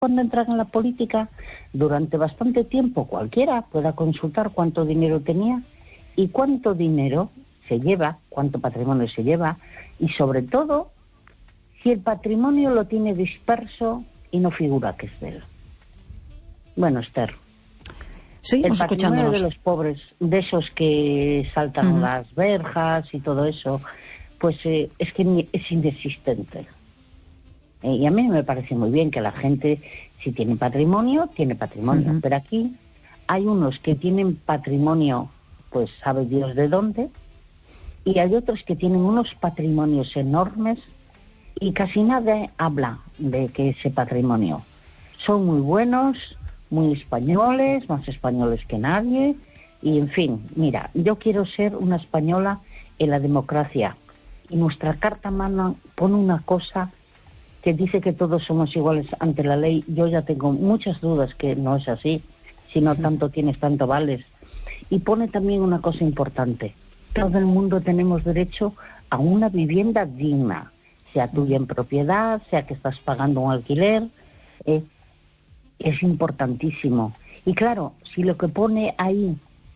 cuando entran en la política, durante bastante tiempo cualquiera pueda consultar cuánto dinero tenía y cuánto dinero se lleva, cuánto patrimonio se lleva, y sobre todo, si el patrimonio lo tiene disperso y no figura que es de él. Bueno, Esther, seguimos el patrimonio escuchándonos. de los pobres, de esos que saltan las verjas y todo eso, pues es que es inexistente. Y a mí me parece muy bien que la gente, si tiene patrimonio, tiene patrimonio. Pero aquí hay unos que tienen patrimonio, pues sabe Dios de dónde, y hay otros que tienen unos patrimonios enormes y casi nadie habla de que ese patrimonio. Son muy buenos, muy españoles, más españoles que nadie, y en fin, mira, yo quiero ser una española en la democracia, y nuestra Carta Magna pone una cosa que dice que todos somos iguales ante la ley. Yo ya tengo muchas dudas que no es así, si no tanto tienes, tanto vales. Y pone también una cosa importante: todo el mundo tenemos derecho a una vivienda digna, sea tuya en propiedad, sea que estás pagando un alquiler, es importantísimo. Y claro, si lo que pone ahí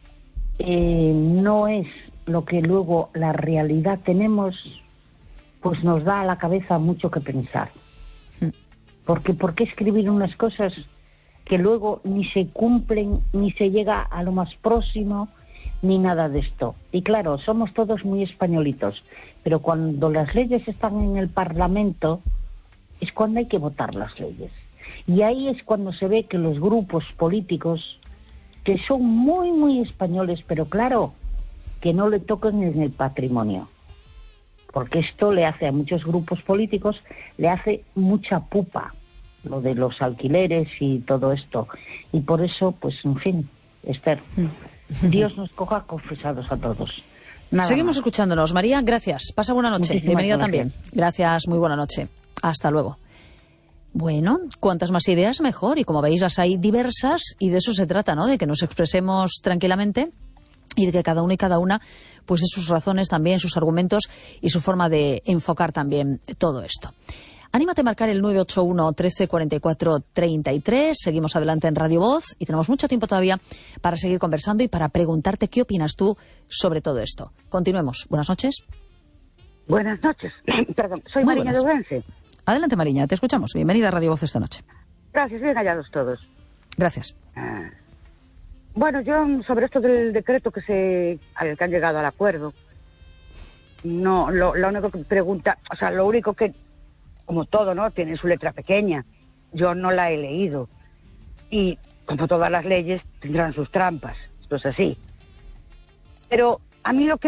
no es lo que luego la realidad tenemos, pues nos da a la cabeza mucho que pensar. Porque ¿por qué escribir unas cosas que luego ni se cumplen, ni se llega a lo más próximo, ni nada de esto? Y claro, somos todos muy españolitos, pero cuando las leyes están en el Parlamento es cuando hay que votar las leyes. Y ahí es cuando se ve que los grupos políticos, que son muy, muy españoles, pero claro, que no le toquen en el patrimonio. Porque esto le hace a muchos grupos políticos, le hace mucha pupa, lo de los alquileres y todo esto. Y por eso, pues, en fin, Esther, Dios nos coja confesados a todos. Nada Seguimos más. escuchándonos. María, gracias. Pasa buena noche. Muchísimas Bienvenida gracias. también. Gracias, muy buena noche. Hasta luego. Bueno, cuantas más ideas mejor, y como veis las hay diversas, y de eso se trata, ¿no? De que nos expresemos tranquilamente y de que cada uno y cada una pues dé sus razones también, sus argumentos y su forma de enfocar también todo esto. Anímate a marcar el 981 13 44 33. Seguimos adelante en Radio Voz y tenemos mucho tiempo todavía para seguir conversando y para preguntarte qué opinas tú sobre todo esto. Continuemos. Buenas noches. Buenas noches. Perdón, soy Muy Mariña de buenas. Ourense. Adelante, Mariña, te escuchamos. Bienvenida a Radio Voz esta noche. Gracias, bien hallados todos. Gracias. Bueno, yo sobre esto del decreto al que han llegado al acuerdo, no, lo único que pregunta, o sea, lo único que, como todo, ¿no?, tiene su letra pequeña. Yo no la he leído. Y, como todas las leyes, tendrán sus trampas. Esto es así. Pero a mí lo que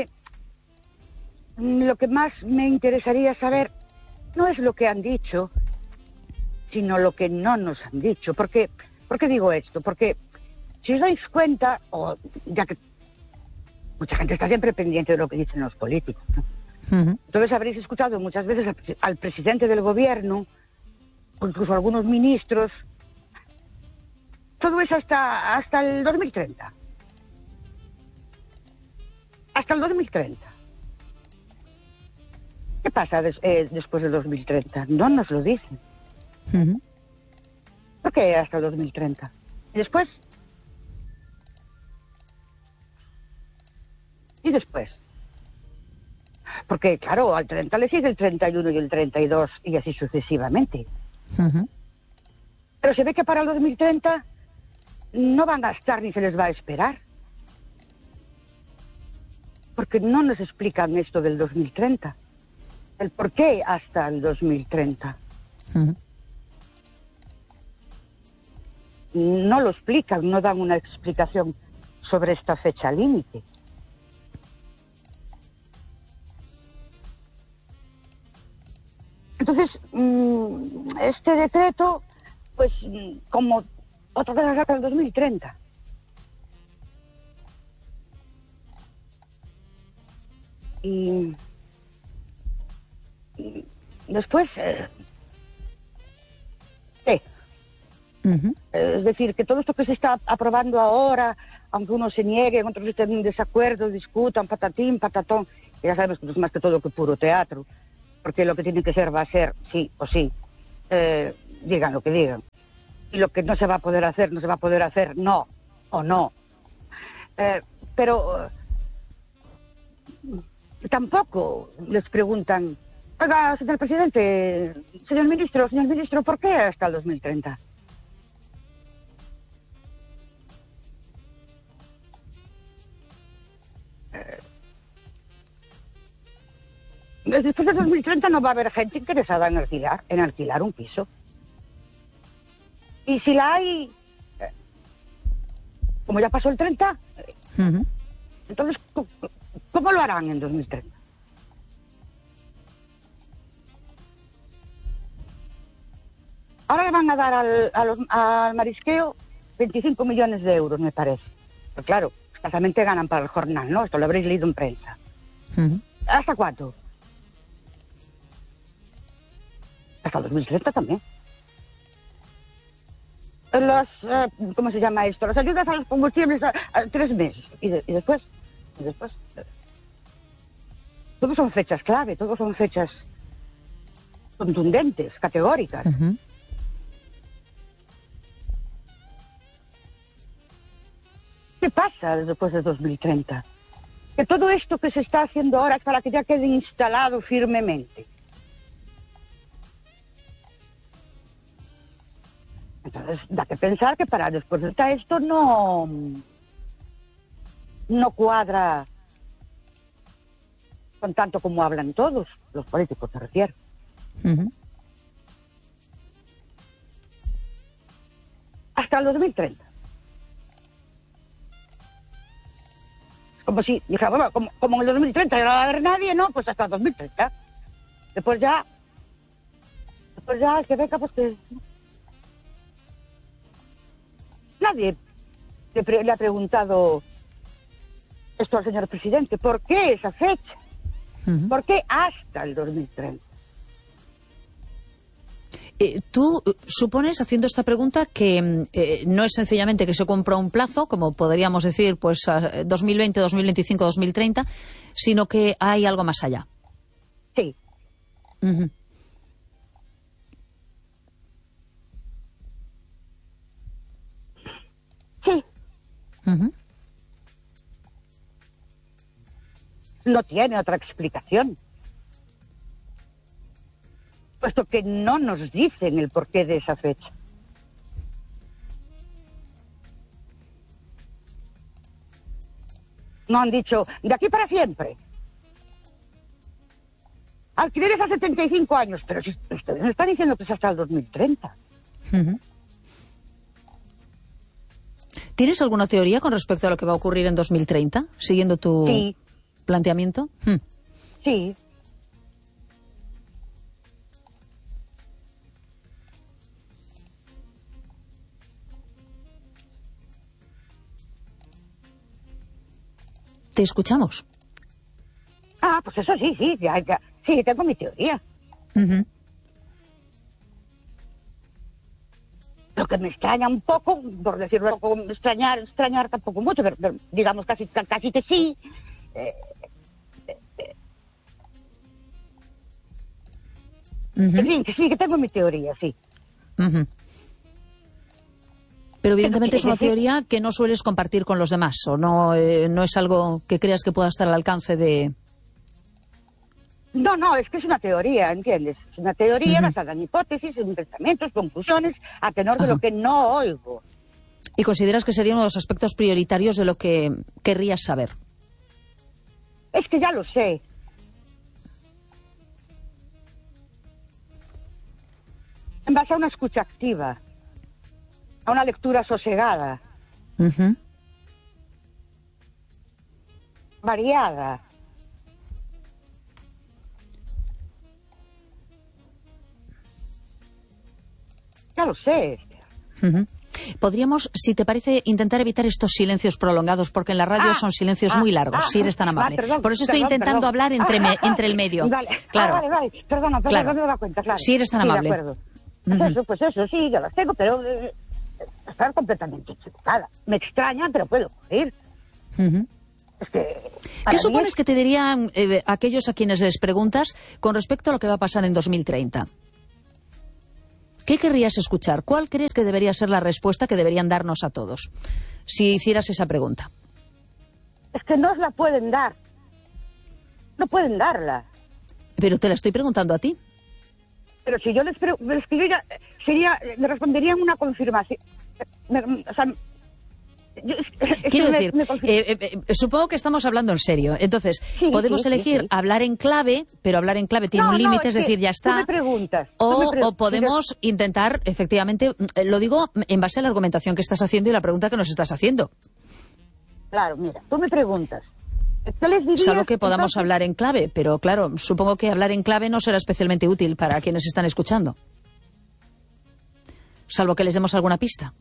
más me interesaría saber no es lo que han dicho, sino lo que no nos han dicho. ¿Por qué digo esto? Porque si os dais cuenta, o ya que mucha gente está siempre pendiente de lo que dicen los políticos, ¿no? Entonces habréis escuchado muchas veces al presidente del gobierno, o incluso a algunos ministros, todo es hasta el 2030. Hasta el 2030. ¿Qué pasa después del 2030? No nos lo dicen. ¿Por qué hasta el 2030? ¿Y después? ¿Y después? Porque, claro, al 30 le sigue el 31 y el 32 y así sucesivamente. Pero se ve que para el 2030 no van a gastar ni se les va a esperar. Porque no nos explican esto del 2030. El por qué hasta el 2030. No lo explican, no dan una explicación sobre esta fecha límite. Entonces, este decreto, pues, como otra vez hasta el 2030. Y después, ¿qué? Es decir, que todo esto que se está aprobando ahora, aunque unos se nieguen, otros estén en desacuerdo, discutan, patatín, patatón, ya sabemos que es más que todo que puro teatro, porque lo que tiene que ser va a ser, sí o sí. digan lo que digan. Y lo que no se va a poder hacer, no se va a poder hacer, no, o no. Pero tampoco les preguntan, oiga, señor presidente, señor ministro, ¿por qué hasta el 2030? Después de 2030 no va a haber gente interesada en alquilar un piso. Y si la hay, como ya pasó el 30, entonces, ¿cómo lo harán en 2030? Ahora le van a dar al marisqueo 25 millones de euros, me parece. Pero claro, escasamente ganan para el jornal, ¿no? Esto lo habréis leído en prensa. ¿Hasta cuánto? Hasta el 2030 también. ¿Cómo se llama esto? Las ayudas a los combustibles a 3 meses. Y después. Todos son fechas clave, todos son fechas contundentes, categóricas. ¿Qué pasa después de 2030? Que todo esto que se está haciendo ahora es para que ya quede instalado firmemente. Entonces, da que pensar que para después de esto no cuadra con tanto como hablan todos, los políticos, me refiero. Hasta el 2030. Como si dijera, bueno, como en el 2030 ya no va a haber nadie, ¿no? Pues hasta el 2030. Después ya el que venga, pues que... Nadie le ha preguntado esto al señor presidente. ¿Por qué esa fecha? ¿Por qué hasta el 2030? Tú supones, haciendo esta pregunta, que no es sencillamente que se compra un plazo, como podríamos decir, pues 2020, 2025, 2030, sino que hay algo más allá. Sí. Sí. No tiene otra explicación. Puesto que no nos dicen el porqué de esa fecha. No han dicho, de aquí para siempre. Alquileres a 75 años, pero si ustedes me están diciendo que es hasta el 2030. ¿Tienes alguna teoría con respecto a lo que va a ocurrir en 2030, siguiendo tu planteamiento? Sí. Te escuchamos. Ah, pues eso sí, ya. Sí, tengo mi teoría. Lo que me extraña un poco, por decirlo poco, extrañar tampoco mucho, pero digamos casi que sí. Sí, que tengo mi teoría, sí. Pero evidentemente es una teoría que no sueles compartir con los demás, o no es algo que creas que pueda estar al alcance de... No, es que es una teoría, ¿entiendes? Es una teoría basada en hipótesis, en pensamientos, conclusiones, a tenor de lo que no oigo. ¿Y consideras que sería uno de los aspectos prioritarios de lo que querrías saber? Es que ya lo sé. En base a una escucha activa, a una lectura sosegada, variada. Ya lo sé. Podríamos, si te parece, intentar evitar estos silencios prolongados, porque en la radio son silencios muy largos, si eres tan amable. Perdón, por eso estoy intentando hablar entre el medio. Vale. Claro. Vale. Perdona, claro. no me da cuenta, claro. Si eres tan amable. De acuerdo. Pues eso, sí, yo las tengo, pero estar completamente equivocada. Me extraña, pero puedo ocurrir. Es que... ¿Qué supones que te dirían aquellos a quienes les preguntas con respecto a lo que va a pasar en 2030? ¿Qué querrías escuchar? ¿Cuál crees que debería ser la respuesta que deberían darnos a todos? Si hicieras esa pregunta. Es que no os la pueden dar. No pueden darla. Pero te la estoy preguntando a ti. Pero si yo les pregunto, es que yo ya me responderían una confirmación. Quiero decir, supongo que estamos hablando en serio. Entonces, sí, podemos elegir hablar en clave, pero hablar en clave tiene un límite, es decir, ya está. Tú me preguntas. O podemos intentar, efectivamente, lo digo en base a la argumentación que estás haciendo y la pregunta que nos estás haciendo. Claro, mira, tú me preguntas. ¿Qué les dirías? Salvo que podamos hablar en clave, pero claro, supongo que hablar en clave no será especialmente útil para quienes están escuchando. Salvo que les demos alguna pista.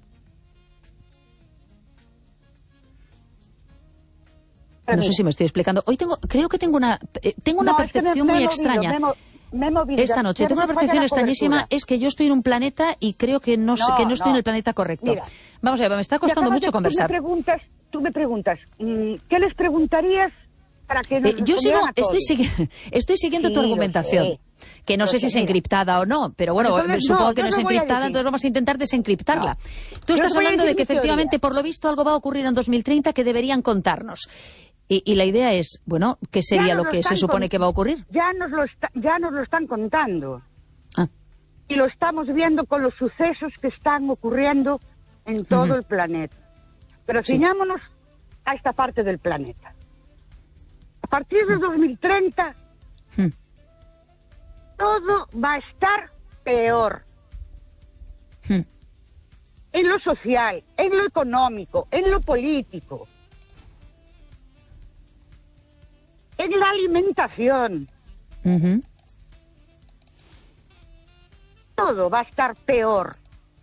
No sé si me estoy explicando. Hoy creo que tengo una percepción muy extraña. Esta noche tengo una percepción extrañísima, es que yo estoy en un planeta y creo que no estoy en el planeta correcto. Mira, vamos a ver, me está costando mucho conversar. Tú me preguntas, ¿qué les preguntarías para que nos estoy siguiendo tu argumentación. Que no sé si es encriptada o no, pero bueno, supongo que no es encriptada, entonces vamos a intentar desencriptarla. Tú estás hablando de que efectivamente, por lo visto, algo va a ocurrir en 2030 que deberían contarnos. Y la idea es, bueno, ¿qué sería lo que se supone que va a ocurrir? Ya nos lo están contando. Y lo estamos viendo con los sucesos que están ocurriendo en todo el planeta. Pero ciñámonos a esta parte del planeta. A partir de 2030, todo va a estar peor. En lo social, en lo económico, en lo político. En la alimentación. Todo va a estar peor.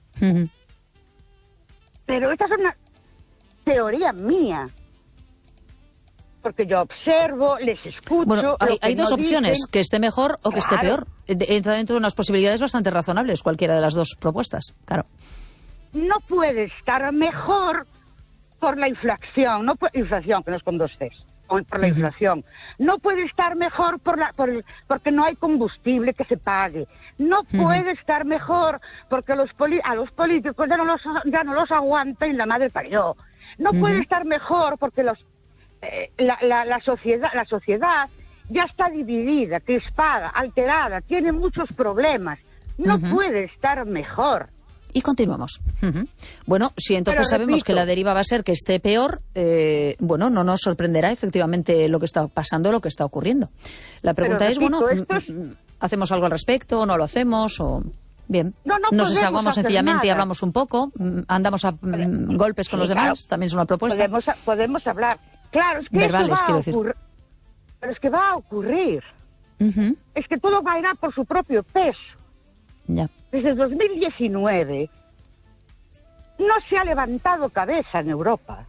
Pero esta es una teoría mía. Porque yo observo, les escucho. Bueno, hay dos opciones, que esté mejor o que esté peor. Entra dentro de unas posibilidades bastante razonables, cualquiera de las dos propuestas, claro. No puede estar mejor por la inflación, inflación, que no es con 2 Cs. Por la inflación. No puede estar mejor porque no hay combustible que se pague. No puede estar mejor porque a los políticos ya no los aguanta y la madre parió. No puede estar mejor porque la sociedad ya está dividida, crispada, alterada, tiene muchos problemas. No puede estar mejor. Y continuamos. Bueno, si entonces sabemos que la deriva va a ser que esté peor, bueno, no nos sorprenderá efectivamente lo que está pasando, lo que está ocurriendo. La pregunta es, bueno, ¿hacemos algo al respecto o no lo hacemos? O bien, nos desahogamos sencillamente y hablamos un poco, andamos a golpes con los demás, también es una propuesta. Podemos hablar. Claro, es que verbales, quiero decir. Pero es que va a ocurrir. Es que todo va a ir por su propio peso. Ya. Desde 2019 no se ha levantado cabeza en Europa.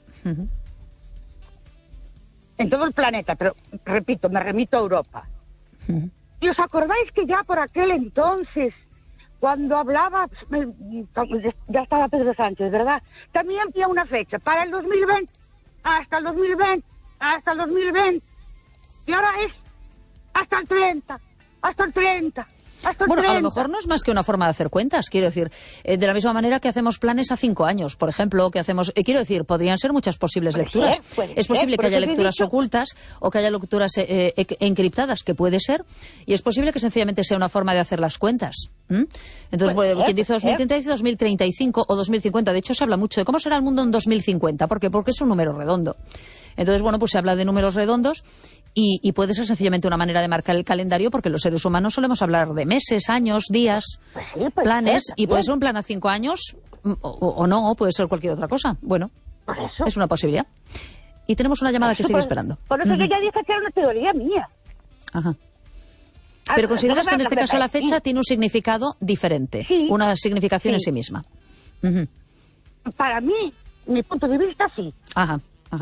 En todo el planeta, pero repito, me remito a Europa. ¿Y os acordáis que ya por aquel entonces, cuando hablaba, ya estaba Pedro Sánchez, ¿verdad? También había una fecha, para el 2020, hasta el 2020, hasta el 2020. Y ahora es hasta el 30, hasta el 30. Bueno, a lo mejor no es más que una forma de hacer cuentas, quiero decir, de la misma manera que hacemos planes a 5 años, por ejemplo, que hacemos, quiero decir, podrían ser muchas posibles lecturas. Es posible que haya lecturas ocultas o que haya lecturas encriptadas, que puede ser, y es posible que sencillamente sea una forma de hacer las cuentas. Entonces, quien dice 2030 dice 2035 o 2050. De hecho, se habla mucho de cómo será el mundo en 2050. ¿Por qué? Porque es un número redondo. Entonces, bueno, pues se habla de números redondos y puede ser sencillamente una manera de marcar el calendario, porque los seres humanos solemos hablar de meses, años, días, planes, y puede ser un plan a 5 años o no, o puede ser cualquier otra cosa. Bueno, es una posibilidad. Y tenemos una llamada que sigue esperando. Por eso yo ya dije que era una teoría mía. Ajá. Pero consideras que en este caso la fecha tiene un significado diferente, una significación en sí misma. Para mí, mi punto de vista, sí. Ajá.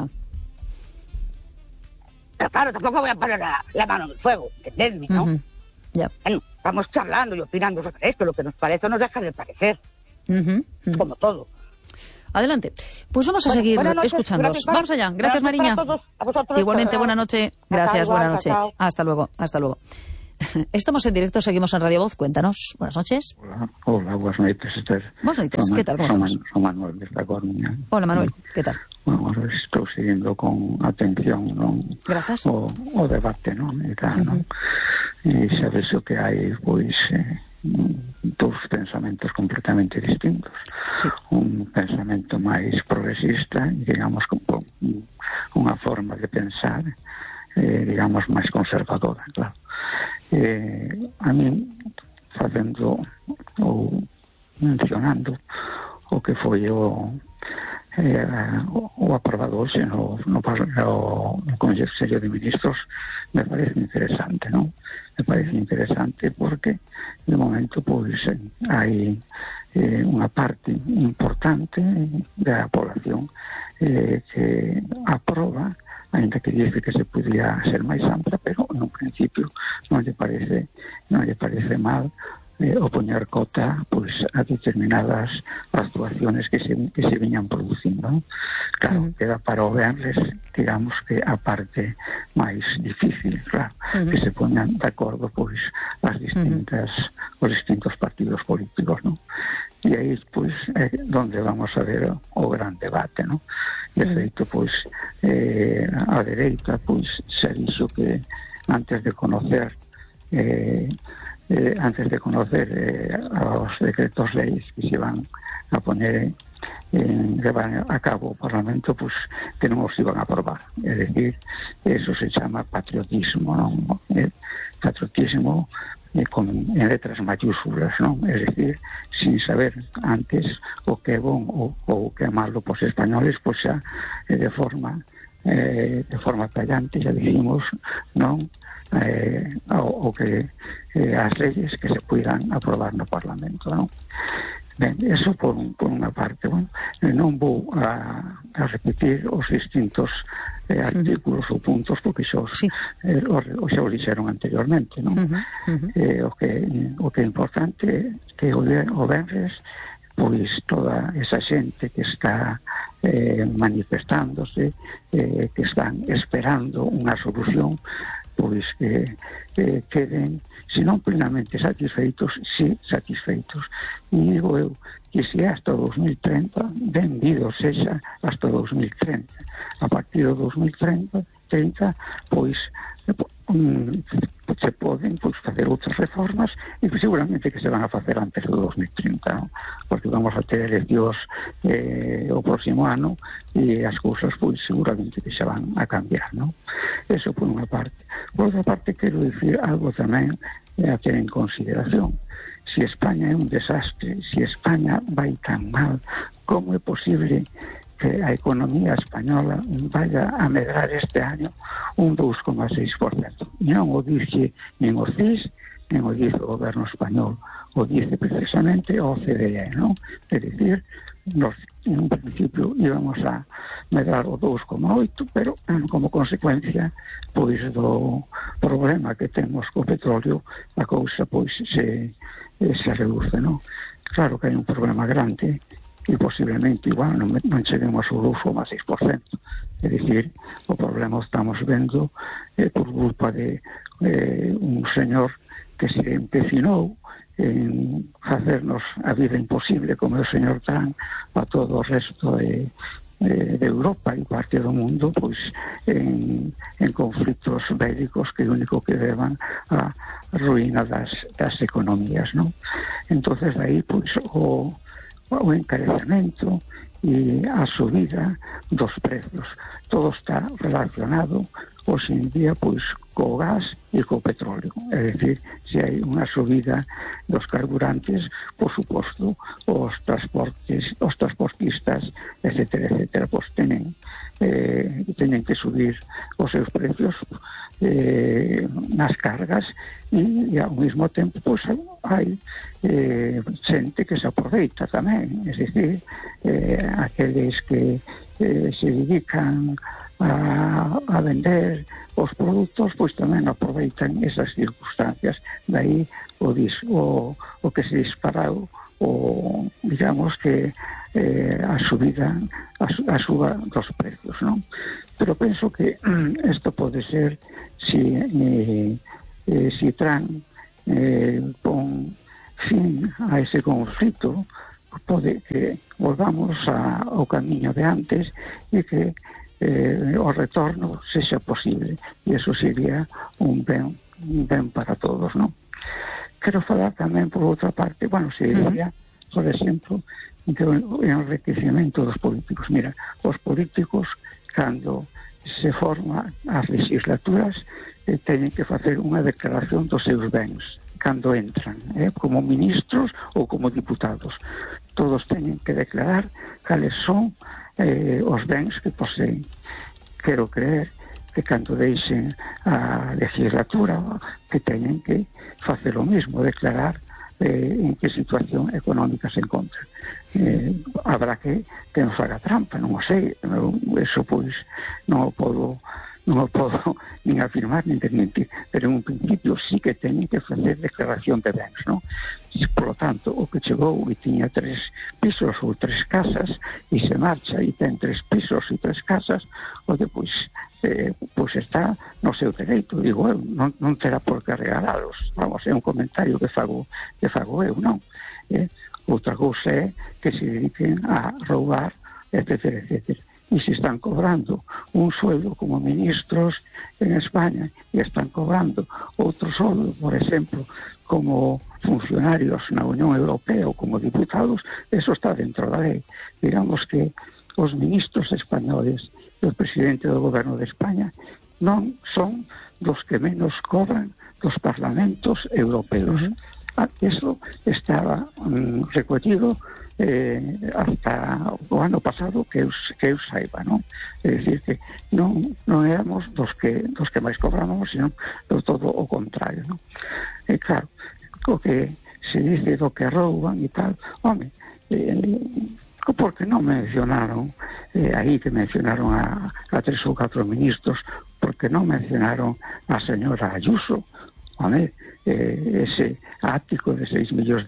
Pero claro, tampoco voy a poner la mano en el fuego, ¿entendedme, no? Ya. Bueno, vamos charlando y opinando sobre esto, lo que nos parece nos deja de parecer, como todo. Adelante. Pues vamos a seguir escuchándonos. Vamos allá. Gracias, Mariña. A vosotros. Igualmente, buena noche. Gracias, buena noche. Hasta luego. Estamos en directo, seguimos en Radio Voz. Cuéntanos. Buenas noches. Hola, buenas noites, Esther. Buenas noites, ¿qué tal? Son Manuel desde a Coruña. Hola, Manuel, ¿qué tal? Bueno, estou seguindo con atención, non? Grazas. O debate, non? E tal, non? E sabes o que hai, pois, dous pensamentos completamente distintos. Sí. Un pensamento máis progresista, digamos, como unha forma de pensar, digamos, máis conservadora, claro. A mí, facendo ou mencionando o que foi o aprobado hoxe no Consello de Ministros, me parece interesante, non? Me parece interesante porque de momento pois hai unha parte importante da población que aproba, ainda que dice que se podía ser máis ampla, pero en un principio non lle parece mal opoñer cota pois a determinadas actuaciones que se viñan producindo, non? Claro, queda para o venres, digamos, que a parte máis difícil, claro, que se poñan de acordo pois as distintas os distintos partidos políticos, non? E aí, pois, é onde vamos a ver o gran debate, non? De feito, pois, a dereita, pois, se dixo que antes de conocer os decretos leis que se van a poner llevar a cabo o Parlamento, pues que non os iban a aprobar. É dicir, eso se chama patriotismo, non? Patriotismo en letras mayúsculas, non? É dicir, sin saber antes o que é bon ou o que é malo pos españoles, pois xa de forma tallante, xa dicimos, non? O que as leyes que se puidan aprobar no Parlamento, non? Ben, eso por unha parte. Bueno, non vou a repetir os distintos artículos ou puntos porque xa os dixeron anteriormente, non? O que é importante é que o venres pois toda esa xente que está manifestándose, que están esperando unha solución, pois que queden, se non plenamente satisfeitos, si satisfeitos. E digo eu que se hasta 2030, benvido sexa hasta 2030. A partir do 2030, pois se poden facer outras reformas e seguramente que se van a facer antes do 2030, non? Porque vamos a ter eleccións o próximo ano e as cousas pois seguramente que se van a cambiar, non? Eso por unha parte. Por outra parte, quero dicir algo tamén a ter en consideración. Si España é un desastre, si España vai tan mal, como é posible que a economía española vaya a medrar este año un 2,6%. Non o dice nin o CIS, nin o dice o goberno español, o dice precisamente o OCDE, non? É dicir, en un principio íbamos a medrar o 2,8, pero como consecuencia pois do problema que temos co petróleo, a cousa pois se reduce, non? Claro que hai un problema grande e posiblemente igual non cheguemos ao 2,6%. É dicir, o problema o estamos vendo por culpa de un señor que se empecinou en facernos a vida imposible, como o señor Trump, a todo o resto de Europa e parte do mundo, pois en conflitos bélicos que o único que levan a ruína das economías, non? Entonces aí pois o encarecemento e a subida dos precios. Todo está relacionado hoxe en día pois co gas e co petróleo. É dicir, se hai unha subida dos carburantes, por suposto, os transportistas, etcétera, pois teñen que subir os seus precios nas cargas e ao mesmo tempo pois hai xente que se aproveita tamén, é dicir, aqueles que se dedican a vender os produtos, pois tamén aproveitan esas circunstancias. Daí o que se disparou digamos que a suba dos precios, non? Pero penso que isto pode ser si Citrán pon fin a ese conflito, pode que volvamos ao camiño de antes e que o retorno sexa posible, e eso sería un ben para todos, non? Quero falar tamén por outra parte, sería, por exemplo, que o enriquecemento dos políticos. Mira, os políticos, cando se forman as legislaturas, teñen que facer unha declaración dos seus bens cando entran, como ministros ou como diputados. Todos teñen que declarar cales son os bens que poseen. Quero creer que cando deixen a legislatura que teñen que facer o mesmo, declarar en que situación económica se encontra. Habrá que nos haga trampa, non o sei, eso pois non o podo nin afirmar nin desmentir, pero en un principio sí que teñen que facer declaración de bens, non? Por lo tanto, o que chegou e tiña 3 pisos ou 3 casas e se marcha e ten 3 pisos e 3 casas, pois está no seu dereito, digo eu, non terá por que regalalos. Vamos, é un comentario que fago eu, non? Outra cousa é que se dediquen a roubar, etcétera, etcétera. E se están cobrando un sueldo como ministros en España e están cobrando outro sueldo, por exemplo, como funcionarios na Unión Europea ou como diputados, eso está dentro da lei. Digamos que os ministros españoles e o presidente do goberno de España non son dos que menos cobran dos parlamentos europeos. Eso estaba recollido hasta o ano pasado que eu saiba, non? É dicir que non éramos dos que máis cobramos, sino do todo o contrario, non? E claro, o que se dice do que rouban e tal, home, porque non mencionaron aí que mencionaron a 3 ou 4 ministros, porque non mencionaron a señora Ayuso, home, ese ático de 6 millóns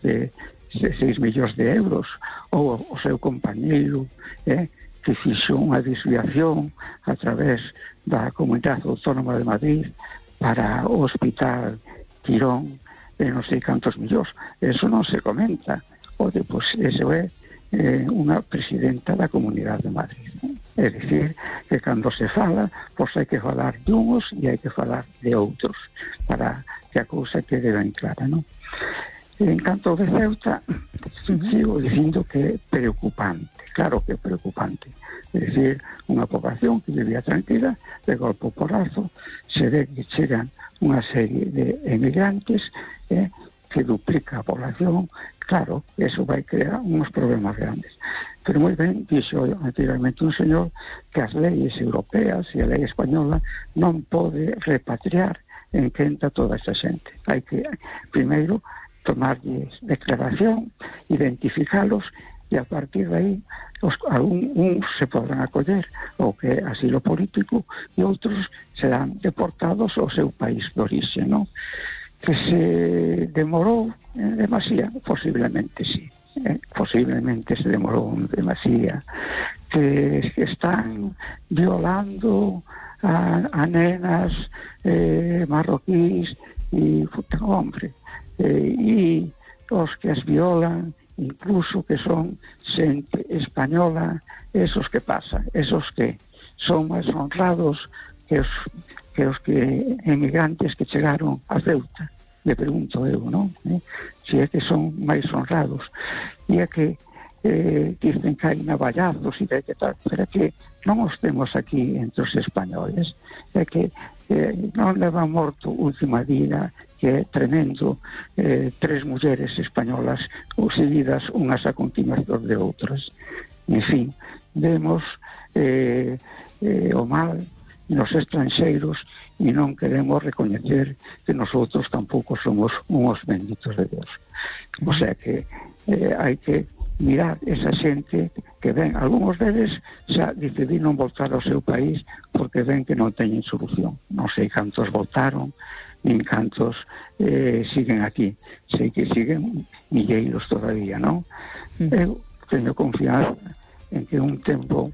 de euros, ou o seu compañeiro que fixo unha desviación a través da Comunidade Autónoma de Madrid para o Hospital Quirón de non sei cantos millóns. Eso non se comenta. Pois eso é unha presidenta da Comunidade de Madrid. É dicir, que cando se fala, pois hai que falar de uns e hai que falar de outros para que a cousa quede ben clara, non? En canto de Ceuta, sigo dicindo que é preocupante, claro que é preocupante. É dicir, unha población que vivía tranquila, de golpe porrazo, se ve que chegan unha serie de emigrantes que duplica a población. Claro, eso vai crear uns problemas grandes. Pero moi ben, dixo anteriormente un señor que as leis europeas e a lei española non pode repatriar en quenta toda esa xente. Hai que, primeiro, tomarlles declaración, identificalos e a partir de aí uns se podrán acoller ao que é asilo político e outros serán deportados ao seu país de orixe, non? Que se demorou demasiado, posiblemente sí, posiblemente se demorou demasiado, que están violando a nenas marroquíes e hombre, e os que as violan incluso que son xente española, esos que pasa, esos que son máis honrados que os que emigrantes que chegaron a Ceuta, le pregunto eu, non? Se é que son máis honrados, e é que dicen que hai navallazos e que tal, pero é que non os temos aquí entre os españoles, é que non levan morto última día, que é tremendo, 3 mulleres españolas seguidas unhas a continuación de outras. En fin, vemos o mal nos estranxeiros e non queremos recoñecer que nosotros tampouco somos uns benditos de Deus. O sea que hai que mirar esa xente que ven, algúns deles xa decidiron voltar ao seu país porque ven que non teñen solución. Non sei cantos voltaron nin cantos siguen aquí. Sei que siguen milleiros todavía, non? Eu teño confianza en que un tempo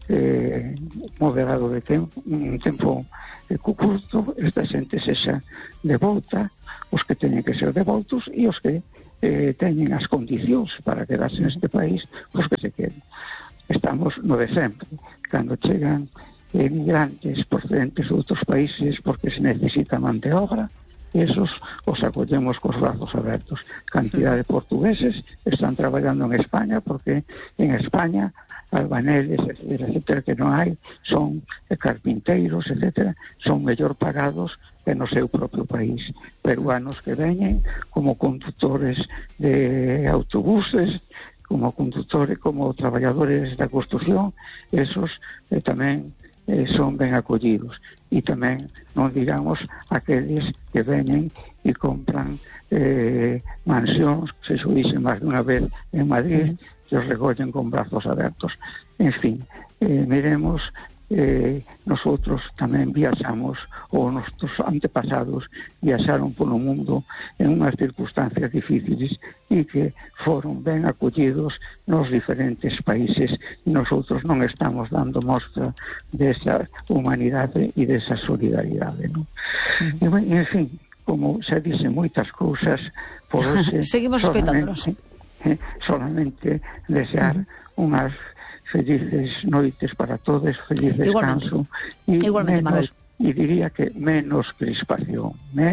moderado de un tempo curto, esta xente sexa devolta, os que teñen que ser devoltos e os que teñen as condicións para quedarse neste país, os que se queden. Estamos no de sempre, cando chegan emigrantes procedentes de outros países porque se necesita man de obra, esos os acollemos cos brazos abertos. Cantidad de portugueses están traballando en España porque en España albaneles, etcétera, que non hai, son carpinteiros, etcétera, son mellor pagados que no seu propio país. Peruanos que veñen como conductores de autobuses, como conductores, como traballadores da construción, esos tamén son ben acollidos. E tamén, non digamos, aqueles que veñen e compran mansións, se xo dixen máis dunha vez en Madrid, que os recollen con brazos abertos. En fin, miremos, nosotros tamén viaxamos, ou nosos antepasados viaxaron polo mundo en unhas circunstancias difíciles e que foron ben acollidos nos diferentes países, e nosotros non estamos dando mostra desa humanidade e desa solidaridade, non? E, en fin, como xa dixen moitas cousas, por hoxe seguimos escoitándonos. Solamente desear unhas felices noites para todos, feliz descanso. Igualmente, Manuel. E diría que menos crispación,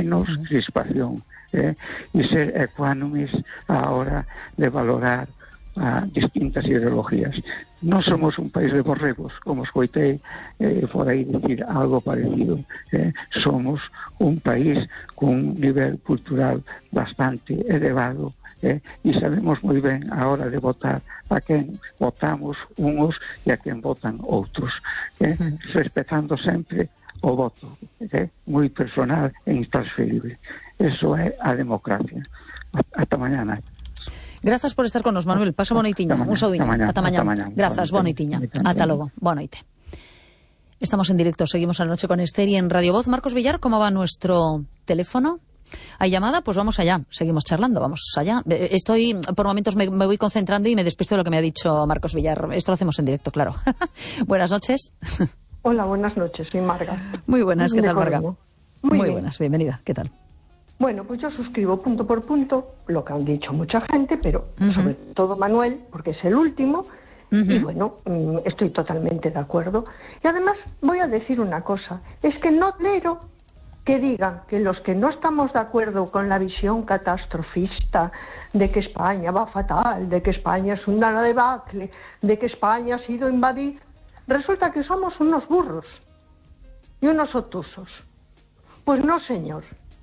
e ser ecuánimes a hora de valorar a distintas ideologías. Non somos un país de borregos, como escoitei por aí dicir algo parecido. Somos un país con un nivel cultural bastante elevado, e sabemos moi ben a hora de votar a quen votamos unos e a quen votan outros, respetando sempre o voto, moi personal e intransferible. Eso é a democracia. Ata mañana. Grazas por estar con nos, Manuel. Pasa boa noitiña. Un saudiño. Ata mañá. Grazas, boa noitiña. Ata logo. Boa noite. Estamos en directo, seguimos a la noche con Esther y en Radio Voz. Marcos Villar, ¿cómo va nuestro teléfono? ¿Hay llamada? Pues vamos allá, seguimos charlando, vamos allá. Estoy, por momentos me voy concentrando y me despisto de lo que me ha dicho Marcos Villar. Esto lo hacemos en directo, claro. Buenas noches. Hola, buenas noches, soy Marga. Muy buenas, ¿qué tal, Marga? Muy bien. Buenas, bienvenida, ¿qué tal? Bueno, pues yo suscribo punto por punto lo que han dicho mucha gente, pero sobre todo Manuel, porque es el último, y bueno, estoy totalmente de acuerdo. Y además voy a decir una cosa, es que no tolero que digan que los que no estamos de acuerdo con la visión catastrofista de que España va fatal, de que España es una debacle, de que España ha sido invadida, resulta que somos unos burros y unos obtusos. Pues no, señor.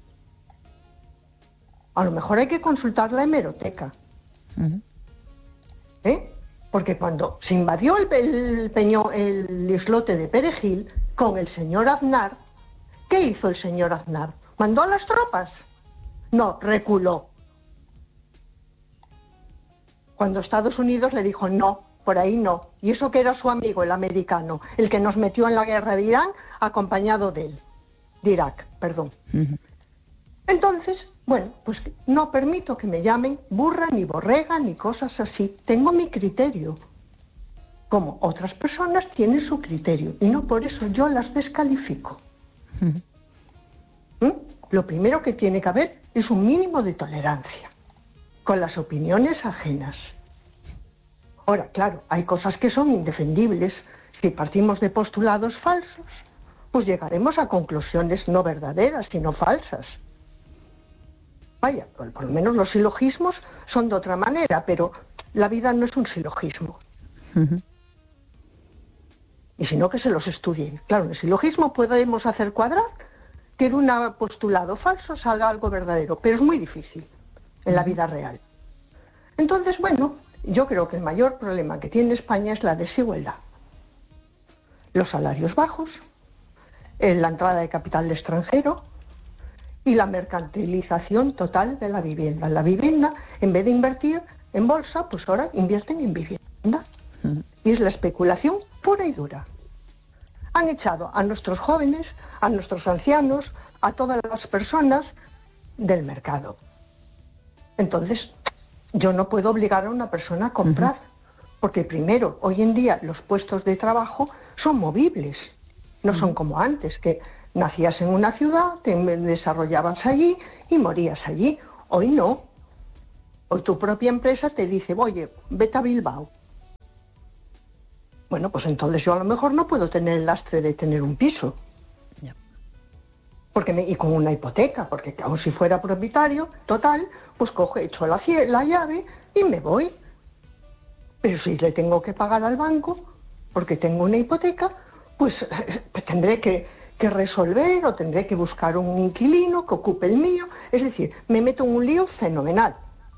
A lo mejor hay que consultar la hemeroteca. Porque cuando se invadió el islote de Perejil con el señor Aznar, ¿qué hizo el señor Aznar? ¿Mandó a las tropas? No, reculó. Cuando Estados Unidos le dijo no, por ahí no. Y eso que era su amigo, el americano, el que nos metió en la guerra de Irán, acompañado de él. De Irak, perdón. Entonces, bueno, pues no permito que me llamen burra, ni borrega, ni cosas así. Tengo mi criterio. Como otras personas tienen su criterio. Y no por eso yo las descalifico. Lo primero que tiene que haber es un mínimo de tolerancia con las opiniones ajenas. Ahora, claro, hay cosas que son indefendibles. Si partimos de postulados falsos, pues llegaremos a conclusiones no verdaderas, sino falsas. Vaya, por lo menos los silogismos son de otra manera, pero la vida no es un silogismo. Y si no, que se los estudien. Claro, en el silogismo podemos hacer cuadrar que de un postulado falso salga algo verdadero, pero es muy difícil en la vida real. Entonces, bueno, yo creo que el mayor problema que tiene España es la desigualdad. Los salarios bajos, la entrada de capital extranjero y la mercantilización total de la vivienda. La vivienda, en vez de invertir en bolsa, pues ahora invierten en vivienda. Y es la especulación pura y dura. Han echado a nuestros jóvenes, a nuestros ancianos, a todas las personas del mercado. Entonces, yo no puedo obligar a una persona a comprar, Porque primero, hoy en día los puestos de trabajo son movibles, no son como antes, que nacías en una ciudad, te desarrollabas allí y morías allí. Hoy no. Hoy tu propia empresa te dice, oye, vete a Bilbao. Bueno, pues entonces yo a lo mejor no puedo tener el lastre de tener un piso. Y con una hipoteca, porque aun si fuera propietario, total, pues echo la llave y me voy. Pero si le tengo que pagar al banco, porque tengo una hipoteca, pues tendré que resolver o tendré que buscar un inquilino que ocupe el mío. Es decir, me meto en un lío fenomenal,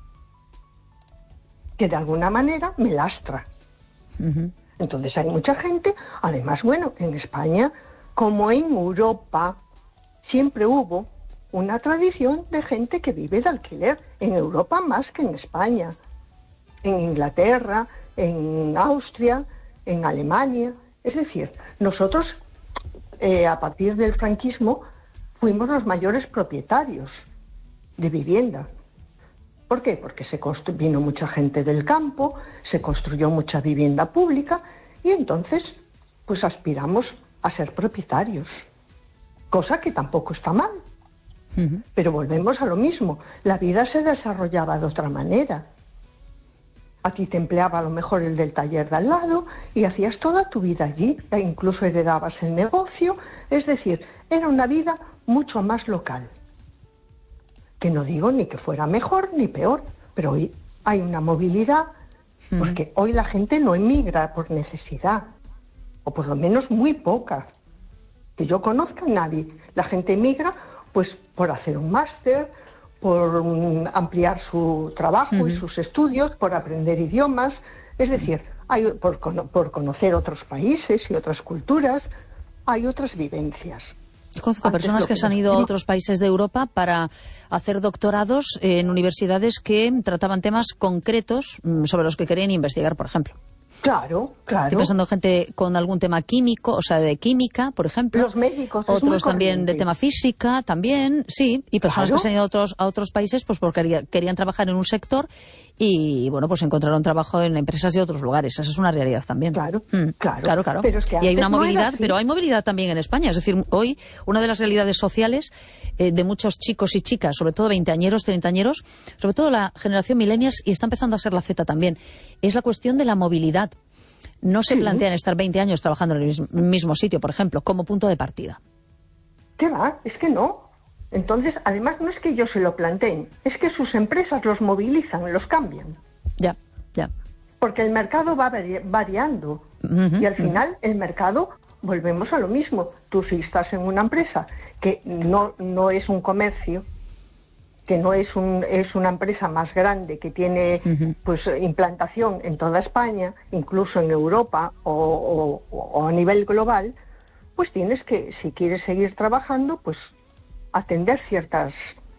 que de alguna manera me lastra. Entonces hay mucha gente, además, bueno, en España, como en Europa, siempre hubo una tradición de gente que vive de alquiler, en Europa más que en España. En Inglaterra, en Austria, en Alemania. Es decir, nosotros a partir del franquismo fuimos los mayores propietarios de vivienda. ¿Por qué? Porque vino mucha gente del campo, se construyó mucha vivienda pública y entonces pues aspiramos a ser propietarios, cosa que tampoco está mal. Pero volvemos a lo mismo, la vida se desarrollaba de otra manera. A ti te empleaba a lo mejor el del taller de al lado y hacías toda tu vida allí, e incluso heredabas el negocio. Es decir, era una vida mucho más local. Que no digo ni que fuera mejor ni peor, pero hoy hay una movilidad, porque hoy la gente no emigra por necesidad, o por lo menos muy poca. Que yo conozca a nadie. La gente emigra pues por hacer un máster, por ampliar su trabajo y sus estudios, por aprender idiomas, es decir, por conocer otros países y otras culturas, hay otras vivencias. Conozco personas que se han ido a otros países de Europa para hacer doctorados en universidades que trataban temas concretos sobre los que querían investigar, por ejemplo. Claro, claro. Estoy pensando en gente con algún tema químico, o sea, de química, por ejemplo. Los médicos. Otros también de tema física, también, sí. Y personas que se han ido a otros países pues porque querían trabajar en un sector y, bueno, pues encontraron trabajo en empresas de otros lugares. Esa es una realidad también. Claro. Pero es que y hay una movilidad, pero hay movilidad también en España. Es decir, hoy una de las realidades sociales de muchos chicos y chicas, sobre todo veinteañeros, treintañeros, sobre todo la generación millennials, y está empezando a ser la Z también, es la cuestión de la movilidad. No se plantean estar 20 años trabajando en el mismo sitio, por ejemplo, como punto de partida. ¿Qué va? Es que no. Entonces, además, no es que ellos se lo planteen, es que sus empresas los movilizan, los cambian. Ya. Porque el mercado va variando. Y al final, el mercado, volvemos a lo mismo. Tú si estás en una empresa que no es un comercio, que no es una empresa más grande que tiene pues implantación en toda España, incluso en Europa o a nivel global, pues tienes que, si quieres seguir trabajando, pues atender ciertas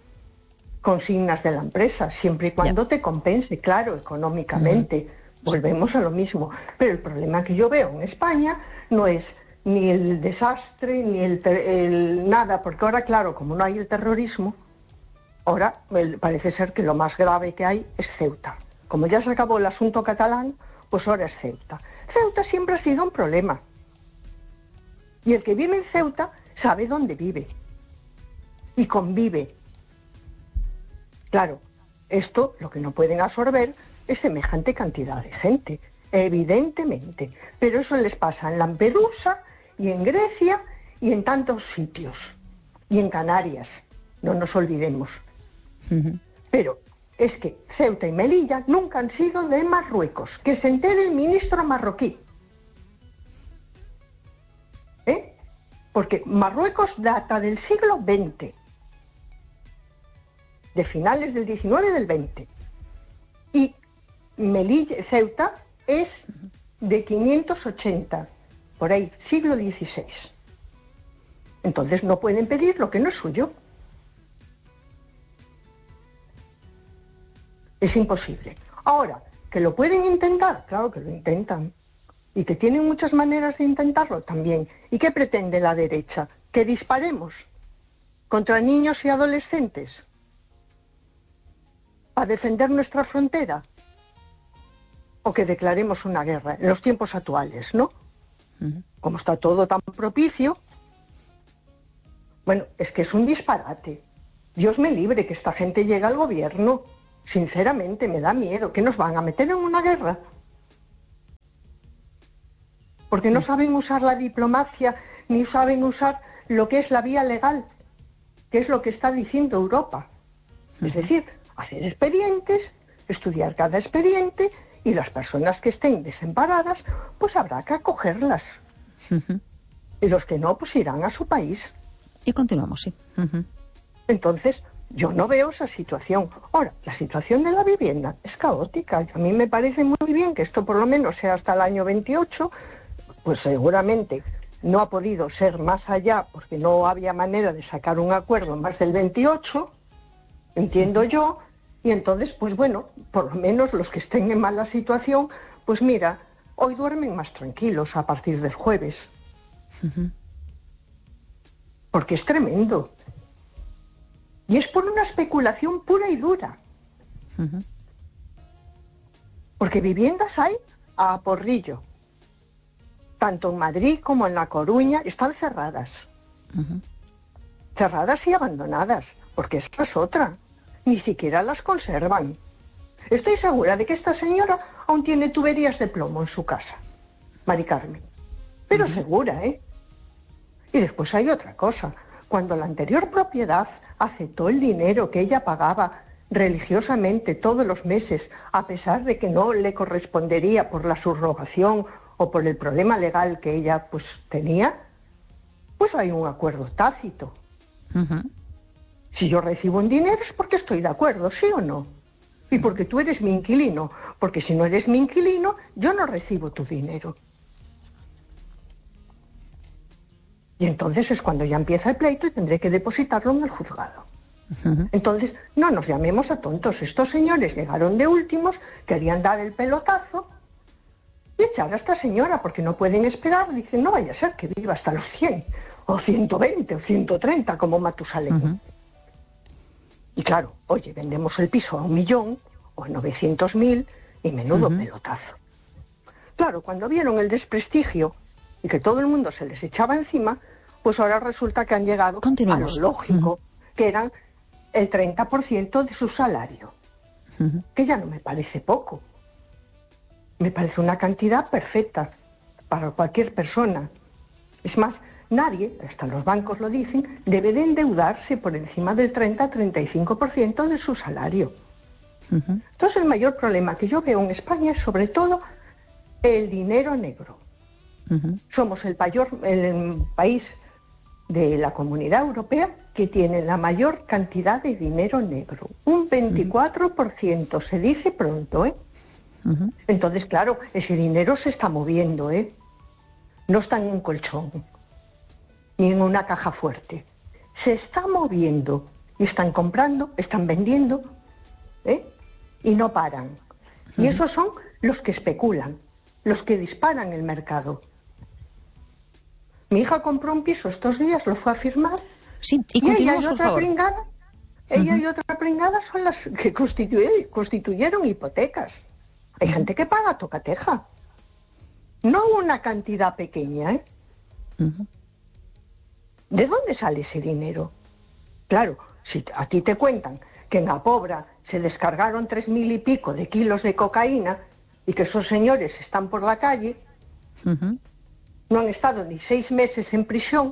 consignas de la empresa, siempre y cuando te compense, claro, económicamente. Volvemos a lo mismo. Pero el problema que yo veo en España no es ni el desastre, ni el nada, porque ahora, claro, como no hay el terrorismo, ahora parece ser que lo más grave que hay es Ceuta. Como ya se acabó el asunto catalán, pues ahora es Ceuta. Ceuta siempre ha sido un problema. Y el que vive en Ceuta sabe dónde vive. Y convive. Claro, esto lo que no pueden absorber es semejante cantidad de gente, evidentemente. Pero eso les pasa en Lampedusa y en Grecia y en tantos sitios. Y en Canarias, no nos olvidemos. Pero es que Ceuta y Melilla nunca han sido de Marruecos. Que se entere el ministro marroquí. Porque Marruecos data del siglo XX. De finales del XIX y del XX. Y Ceuta es de 580. Por ahí, siglo XVI. Entonces no pueden pedir lo que no es suyo. Es imposible. Ahora, que lo pueden intentar, claro que lo intentan. Y que tienen muchas maneras de intentarlo también. ¿Y qué pretende la derecha? ¿Que disparemos contra niños y adolescentes para defender nuestra frontera? o que declaremos una guerra en los tiempos actuales, ¿no? Como está todo tan propicio. Bueno, es que es un disparate. Dios me libre que esta gente llegue al gobierno. Sinceramente, me da miedo. ¿Que nos van a meter en una guerra? Porque no saben usar la diplomacia, ni saben usar lo que es la vía legal, que es lo que está diciendo Europa. Es decir, hacer expedientes, estudiar cada expediente, y las personas que estén desamparadas, pues habrá que acogerlas. Y los que no, pues irán a su país. Y continuamos, sí. Entonces, yo no veo esa situación. Ahora, la situación de la vivienda es caótica. A mí me parece muy bien que esto por lo menos sea hasta el año 28, pues seguramente no ha podido ser más allá porque no había manera de sacar un acuerdo más del 28, entiendo yo, y entonces, pues bueno, por lo menos los que estén en mala situación, pues mira, hoy duermen más tranquilos a partir del jueves. Porque es tremendo. Y es por una especulación pura y dura. Porque viviendas hay a porrillo. Tanto en Madrid como en La Coruña están cerradas. Cerradas y abandonadas, porque esta es otra. Ni siquiera las conservan. Estoy segura de que esta señora aún tiene tuberías de plomo en su casa, Mari Carmen. Pero segura, ¿eh? Y después hay otra cosa. Cuando la anterior propiedad aceptó el dinero que ella pagaba religiosamente todos los meses, a pesar de que no le correspondería por la subrogación o por el problema legal que ella pues tenía, pues hay un acuerdo tácito. Si yo recibo un dinero es porque estoy de acuerdo, ¿sí o no? Y porque tú eres mi inquilino, porque si no eres mi inquilino, yo no recibo tu dinero. Y entonces es cuando ya empieza el pleito y tendré que depositarlo en el juzgado. Entonces, no nos llamemos a tontos. Estos señores llegaron de últimos, querían dar el pelotazo y echar a esta señora, porque no pueden esperar. Dicen, no vaya a ser que viva hasta los 100, o 120, o 130, como Matusalén. Y claro, oye, vendemos el piso a 1 millón, o a 900.000, y menudo pelotazo. Claro, cuando vieron el desprestigio y que todo el mundo se les echaba encima, pues ahora resulta que han llegado a lo lógico, que eran el 30% de su salario, que ya no me parece poco. Me parece una cantidad perfecta para cualquier persona. Es más, nadie, hasta los bancos lo dicen, debe de endeudarse por encima del 30-35% de su salario. Entonces el mayor problema que yo veo en España es sobre todo el dinero negro. Somos el país de la Comunidad Europea que tiene la mayor cantidad de dinero negro. Un 24%, se dice pronto, ¿eh? Entonces, claro, ese dinero se está moviendo, ¿eh? No está en un colchón, ni en una caja fuerte. Se está moviendo. Y están comprando, están vendiendo, ¿eh? Y no paran. Y esos son los que especulan, los que disparan el mercado. Mi hija compró un piso estos días, lo fue a firmar. Sí, y continuamos, ella y por favor. Ella y otra pringada son las que constituyeron hipotecas. Hay gente que paga tocateja. No una cantidad pequeña, ¿eh? ¿De dónde sale ese dinero? Claro, si a ti te cuentan que en La Pobra se descargaron 3.000 y pico de kilos de cocaína y que esos señores están por la calle, no han estado ni 6 meses en prisión,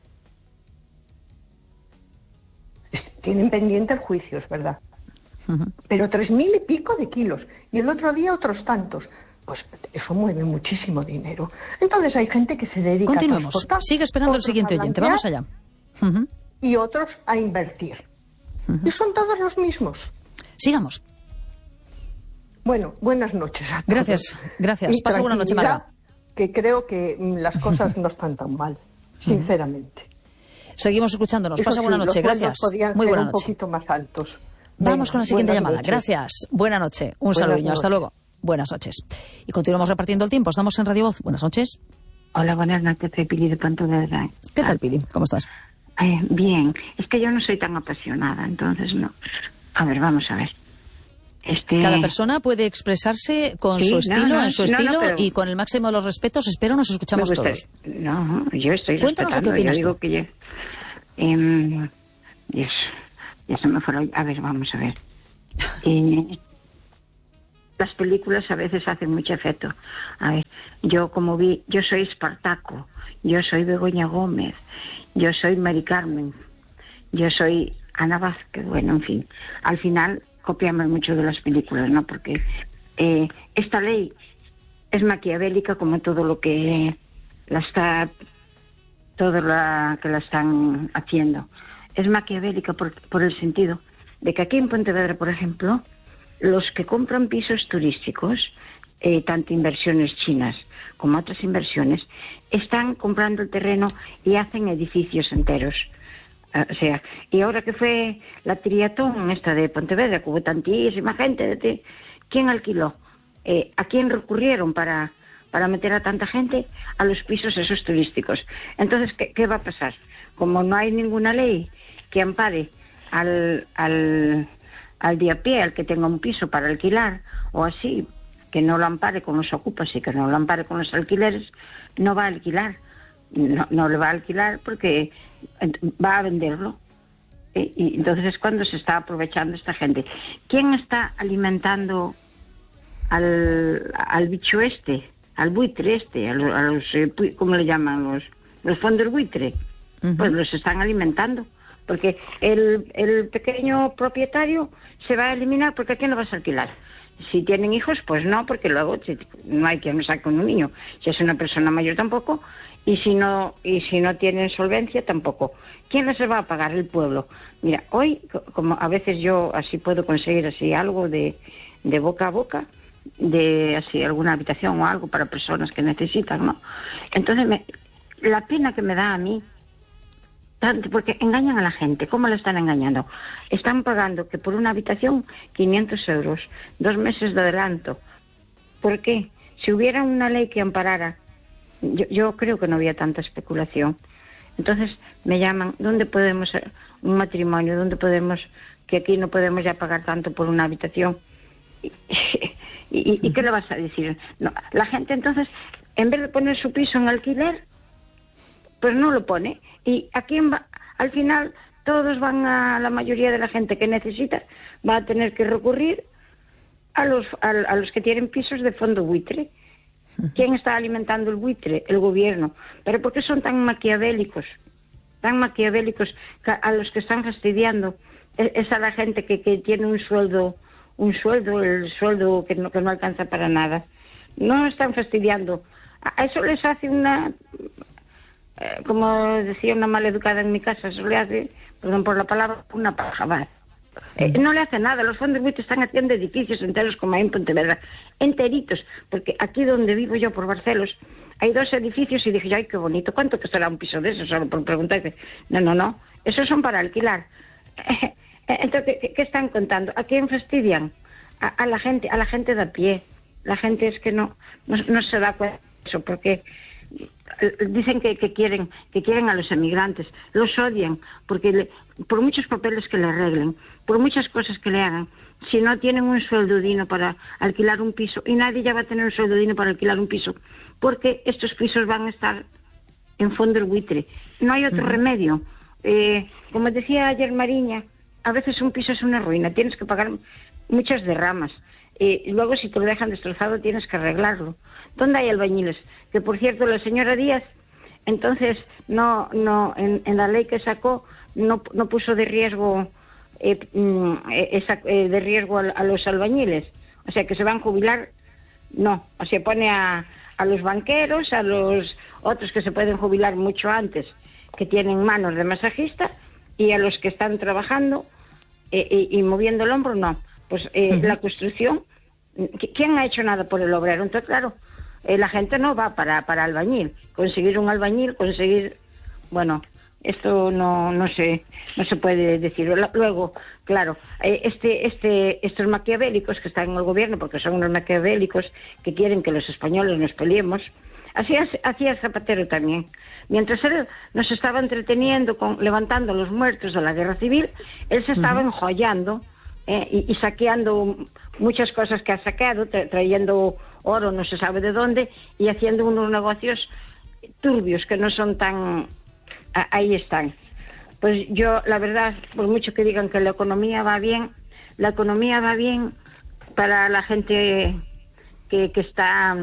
tienen pendiente el juicio, es verdad. Pero 3.000 y pico de kilos, y el otro día otros tantos, pues eso mueve muchísimo dinero. Entonces hay gente que se dedica a transportar, sigue esperando el siguiente oyente, vamos allá. Y otros a invertir. Y son todos los mismos. Sigamos. Bueno, buenas noches a todos. Gracias. Pasa buena noche, Marga. Que creo que las cosas no están tan mal, sinceramente. Seguimos escuchándonos. Eso Pasa buena sí, noche, los gracias. podían Muy ser buena un noche. poquito más altos. Vamos con la siguiente llamada. Noches. Gracias. Buena noche. Un saludinho. Hasta luego. Buenas noches. Y continuamos repartiendo el tiempo. Estamos en Radio Voz. Buenas noches. Hola, buenas noches. Soy Pili de Pontevedra. ¿Qué tal, Pili? ¿Cómo estás? Bien. Es que yo no soy tan apasionada, entonces no. A ver, vamos a ver. Cada persona puede expresarse con su estilo, en su estilo, pero... y con el máximo de los respetos. Espero nos escuchamos todos. No, yo estoy Cuéntanos respetando. Lo que opinas yo digo que Dios, ya se me fueron. A ver, vamos a ver. Las películas a veces hacen mucho efecto. A ver, yo soy Espartaco, yo soy Begoña Gómez, yo soy Mari Carmen, yo soy Ana Vázquez, bueno, en fin. Al final copiamos mucho de las películas, ¿no? Porque esta ley es maquiavélica como todo lo que la están haciendo. Es maquiavélica por el sentido de que aquí en Pontevedra, por ejemplo, los que compran pisos turísticos, tanto inversiones chinas como otras inversiones, están comprando el terreno y hacen edificios enteros. O sea, y ahora que fue la triatón esta de Pontevedra, que hubo tantísima gente, ¿quién alquiló? ¿A quién recurrieron para meter a tanta gente? A los pisos esos turísticos. Entonces, ¿qué va a pasar? Como no hay ninguna ley que ampare al de a pie, al que tenga un piso para alquilar, o así, que no lo ampare con los ocupas y que no lo ampare con los alquileres, no va a alquilar. No le va a alquilar porque va a venderlo. Y entonces es cuando se está aprovechando esta gente. ¿Quién está alimentando al bicho al buitre a los ¿cómo le llaman? Los fondos buitre? Uh-huh. Pues los están alimentando. Porque el pequeño propietario se va a eliminar, porque ¿a quién lo vas a alquilar? Si tienen hijos, pues no, porque luego no hay quien lo saque un niño. Si es una persona mayor tampoco, y si no tienen solvencia tampoco. ¿Quién les va a pagar? El pueblo. Mira, hoy, como a veces yo así puedo conseguir así algo de boca a boca, de así alguna habitación o algo para personas que necesitan, ¿no? Entonces la pena que me da a mí, porque engañan a la gente. ¿Cómo la están engañando? Están pagando que por una habitación 500 euros, 2 meses de adelanto. ¿Por qué? Si hubiera una ley que amparara, yo creo que no había tanta especulación. Entonces me llaman, ¿dónde podemos un matrimonio? ¿Dónde podemos, que aquí no podemos ya pagar tanto por una habitación? ¿Y qué le vas a decir? No, la gente entonces, en vez de poner su piso en alquiler, pues no lo pone. ¿Y a quién va? Al final, todos van a la mayoría de la gente que necesita, va a tener que recurrir a los que tienen pisos de fondo buitre. ¿Quién está alimentando el buitre? El gobierno. ¿Pero por qué son tan maquiavélicos? Tan maquiavélicos que a los que están fastidiando es a la gente que tiene el sueldo que no alcanza para nada. No están fastidiando. A eso les hace como decía una maleducada en mi casa, eso le hace, perdón por la palabra, una paja. No le hace nada. Los fondos buitres están haciendo edificios enteros como hay en Pontevedra, enteritos, porque aquí donde vivo yo, por Barcelos, hay 2 edificios y dije, ay, qué bonito, ¿cuánto costará un piso de eso? Solo por preguntarse. No, esos son para alquilar. Entonces, ¿qué están contando? ¿A quién fastidian? A la gente de a pie. La gente es que no se da cuenta de eso, porque dicen que quieren a los emigrantes, los odian, porque por muchos papeles que le arreglen, por muchas cosas que le hagan, si no tienen un sueldo digno para alquilar un piso, y nadie ya va a tener un sueldo digno para alquilar un piso, porque estos pisos van a estar en fondos buitre. No hay otro remedio. Como decía ayer Mariña, a veces un piso es una ruina, tienes que pagar muchas derramas. Luego, si te lo dejan destrozado, tienes que arreglarlo. ¿Dónde hay albañiles? Que, por cierto, la señora Díaz, entonces, en la ley que sacó, no puso de riesgo a los albañiles. O sea, que se van a jubilar, no. O sea, pone a los banqueros, a los otros que se pueden jubilar mucho antes, que tienen manos de masajista, y a los que están trabajando y moviendo el hombro, no. Pues la construcción, ¿quién ha hecho nada por el obrero? Entonces, claro, la gente no va para albañil. Conseguir un albañil, bueno, esto no se puede decir. Luego, claro, estos maquiavélicos que están en el gobierno, porque son unos maquiavélicos que quieren que los españoles nos peleemos, hacía Zapatero también. Mientras él nos estaba entreteniendo levantando a los muertos de la guerra civil, él se estaba enjollando y saqueando muchas cosas que ha sacado, trayendo oro no se sabe de dónde y haciendo unos negocios turbios que no son tan... Ahí están. Pues yo, la verdad, por mucho que digan que la economía va bien para la gente que está...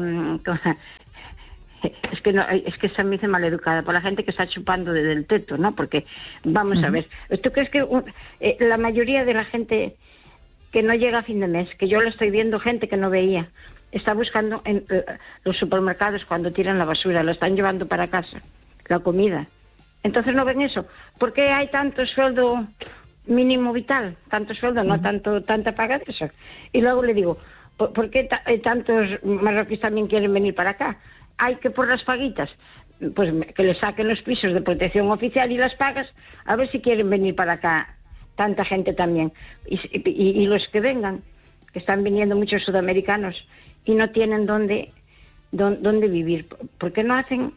Es que se me dice maleducada, por la gente que está chupando desde el teto, ¿no? Porque, vamos a ver, ¿tú crees que la mayoría de la gente que no llega a fin de mes, que yo lo estoy viendo, gente que no veía, está buscando en los supermercados cuando tiran la basura, la están llevando para casa, la comida? Entonces no ven eso. ¿Por qué hay tanto sueldo mínimo vital? Tanto sueldo, no tanta paga de eso. Y luego le digo, ¿por qué tantos marroquíes también quieren venir para acá? Hay que por las paguitas, pues que les saquen los pisos de protección oficial y las pagas, a ver si quieren venir para acá tanta gente también. Y los que vengan, que están viniendo muchos sudamericanos y no tienen dónde vivir. ¿Por qué no hacen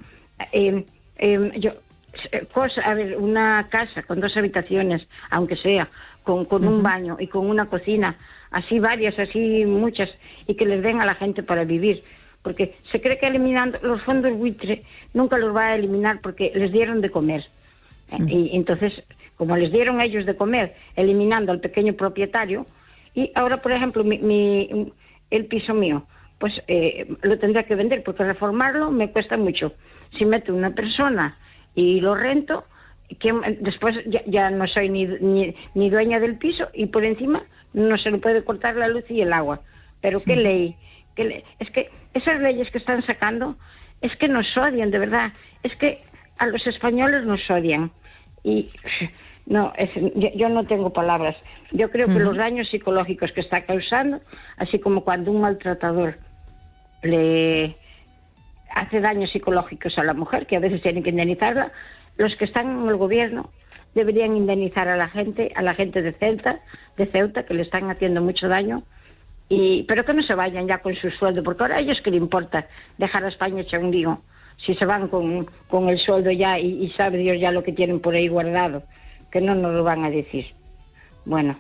a ver, una casa con 2 habitaciones, aunque sea, con un baño y con una cocina, así varias, así muchas, y que les den a la gente para vivir? Porque se cree que eliminando los fondos buitre nunca los va a eliminar porque les dieron de comer. Y entonces, como les dieron a ellos de comer, eliminando al pequeño propietario, y ahora, por ejemplo, el piso mío, pues lo tendré que vender porque reformarlo me cuesta mucho. Si meto una persona y lo rento, después ya no soy ni dueña del piso y por encima no se le puede cortar la luz y el agua. Pero ¿qué ley? Es que esas leyes que están sacando es que nos odian, de verdad. Es que a los españoles nos odian. Y no, yo no tengo palabras. Yo creo que los daños psicológicos que está causando, así como cuando un maltratador le hace daños psicológicos a la mujer, que a veces tienen que indemnizarla, los que están en el gobierno deberían indemnizar a la gente de Ceuta, que le están haciendo mucho daño, pero que no se vayan ya con su sueldo, porque ahora a ellos que le importa dejar a España hecha un lío, si se van con el sueldo ya y sabe Dios ya lo que tienen por ahí guardado, que no nos lo van a decir. Bueno,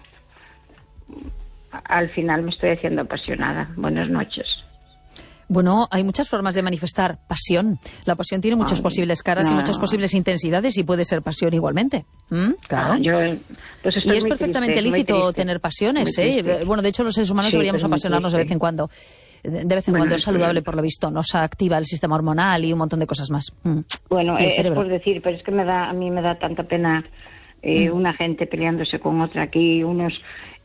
al final me estoy haciendo apasionada. Buenas noches. Bueno, hay muchas formas de manifestar pasión. La pasión tiene muchas posibles caras y muchas posibles intensidades y puede ser pasión igualmente. Claro. Pues y es perfectamente lícito tener pasiones, Bueno, de hecho los seres humanos deberíamos apasionarnos de vez en cuando. De vez en cuando es saludable, por lo visto. Nos activa el sistema hormonal y un montón de cosas más. Bueno, es por decir, pero es que a mí me da tanta pena una gente peleándose con otra aquí, unos...